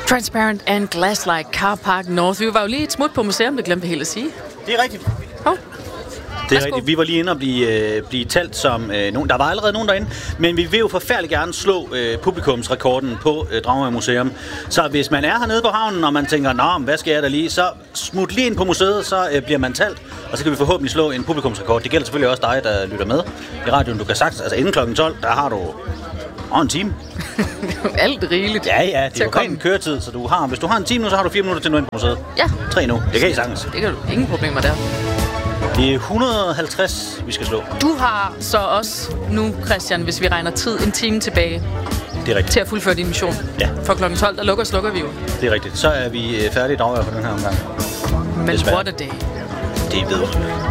Transparent and Glass-like Car Park North. Vi var jo lige et smut på museum, det glemte vi helt at sige. Det er rigtigt. Hov. Det er rigtigt. Vi var lige inde og blive talt som nogen. Der var allerede nogen derinde, men vi vil jo forfærdeligt gerne slå publikumsrekorden på Dragør Museum. Så hvis man er hernede på havnen, og man tænker, nå, hvad skal jeg da lige, så smut lige ind på museet, så bliver man talt, og så kan vi forhåbentlig slå en publikumsrekord. Det gælder selvfølgelig også dig, der lytter med i radioen. Du kan sagtens, altså inden klokken 12, der har du en time. Alt rigeligt. Ja, det er jo ren køretid, så hvis du har en time nu, så har du 4 minutter til at nå ind på museet. Ja. 3 nu. Det kan I sagtens. Det kan du. Ingen problemer der. Det er 150, vi skal slå. Du har så også nu, Christian, hvis vi regner tid, en time tilbage. Det er rigtigt. Til at fuldføre din mission. Ja. For klokken 12, der slukker vi jo. Det er rigtigt. Så er vi færdige i Dragør for den her omgang. Men what a day. Det er videre.